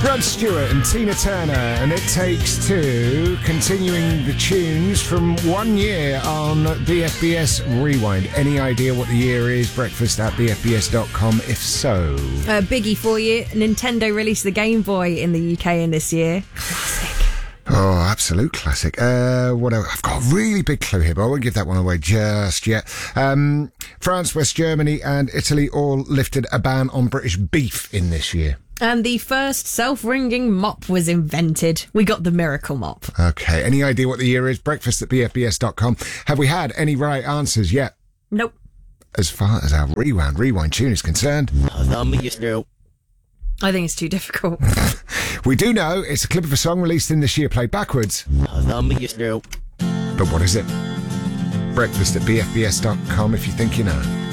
Rod Stewart and Tina Turner, and It Takes Two, continuing the tunes from 1 year on BFBS Rewind. Any idea what the year is? Breakfast at BFBS.com, if so. Biggie for you. Nintendo released the Game Boy in the UK in this year. Classic. Oh, absolute classic. What else? I've got a really big clue here, but I won't give that one away just yet. France, West Germany and Italy all lifted a ban on British beef in this year. And the first self-wringing mop was invented. We got the Miracle Mop. Okay, any idea what the year is? Breakfast at BFBS.com. Have we had any right answers yet? Nope. As far as our rewind tune is concerned, I think it's too difficult. we do know it's a clip of a song released in this year played backwards. But what is it? Breakfast at BFBS.com if you think you know.